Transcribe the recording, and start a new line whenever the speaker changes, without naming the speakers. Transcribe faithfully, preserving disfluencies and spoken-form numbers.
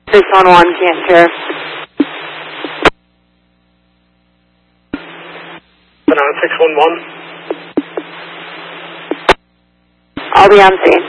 six one one, can't hear.
Banana six one one.
I'll be on scene.